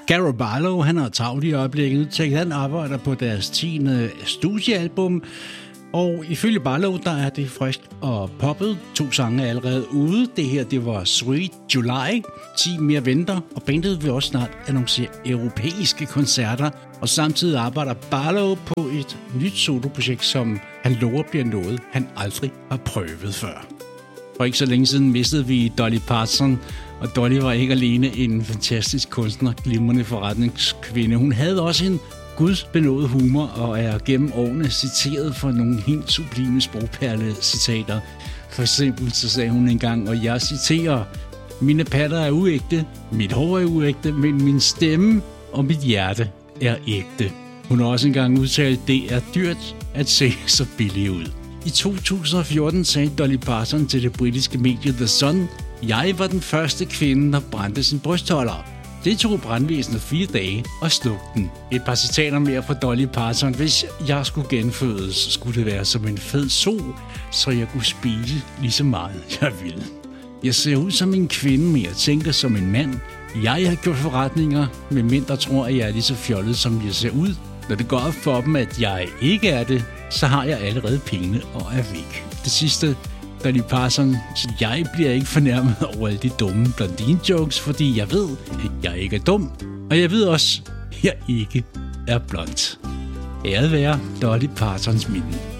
Gary Barlow, han har travlt i øjeblikket. Han arbejder på deres 10. studiealbum. Og ifølge Barlow, der er det frisk og poppet. 2 sange er allerede ude. Det her, det var Sweet July. 10 mere venter, og bandet vil også snart annoncere europæiske koncerter. Og samtidig arbejder Barlow på et nyt soloprojekt, som han lover bliver noget, han aldrig har prøvet før. For ikke så længe siden mistede vi Dolly Parton, og Dolly var ikke alene en fantastisk kunstner, glimrende forretningskvinde. Hun havde også en gudsbenået humor og er gennem årene citeret for nogle helt sublime sprogperle-citater. For eksempel så sagde hun engang, og jeg citerer: "Mine patter er uægte, mit hår er uægte, men min stemme og mit hjerte er ægte." Hun har også engang udtalt, at det er dyrt at se så billigt ud. I 2014 sagde Dolly Parton til det britiske medie The Sun: "Jeg var den første kvinde, der brændte sin brystholder. Det tog brandvæsenet 4 dage og slugte den." Et par citater mere fra Dolly Parton. "Hvis jeg skulle genfødes, skulle det være som en fed sol, så jeg kunne spise lige så meget jeg ville. Jeg ser ud som en kvinde, men jeg tænker som en mand. Jeg har gjort forretninger med mænd, der tror, at jeg er lige så fjollet, som jeg ser ud. Når det går op for dem, at jeg ikke er det, så har jeg allerede pengene og er væk." Det sidste, Dolly Parton: "Jeg bliver ikke fornærmet over alle de dumme blondine-jokes, fordi jeg ved, at jeg ikke er dum, og jeg ved også, at jeg ikke er blond." Æret være Dolly Partons minde.